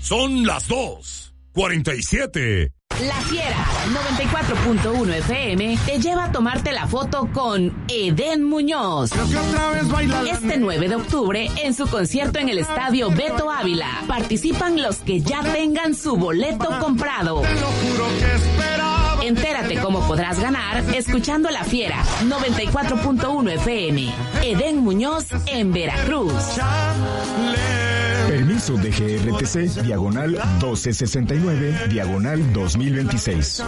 Son las 2:47. La Fiera 94.1 FM te lleva a tomarte la foto con Edén Muñoz. Este 9 de octubre en su concierto en el Estadio Beto Ávila. Participan los que ya tengan su boleto comprado. Entérate cómo podrás ganar escuchando La Fiera 94.1 FM. Edén Muñoz en Veracruz. Permiso de GRTC, diagonal 1269, diagonal 2026.